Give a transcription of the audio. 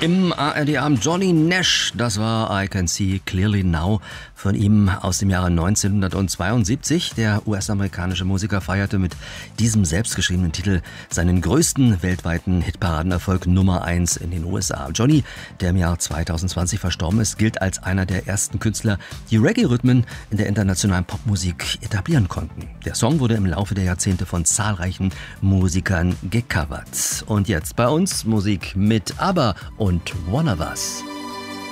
Im ARD-Abend Johnny Nash, das war I Can See Clearly Now von ihm aus dem Jahre 1972. Der US-amerikanische Musiker feierte mit diesem selbstgeschriebenen Titel seinen größten weltweiten Hitparadenerfolg Nummer 1 in den USA. Johnny, der im Jahr 2020 verstorben ist, gilt als einer der ersten Künstler, die Reggae-Rhythmen in der internationalen Popmusik etablieren konnten. Der Song wurde im Laufe der Jahrzehnte von zahlreichen Musikern gecovert. Und jetzt bei uns Musik mit ABBA und One of Us.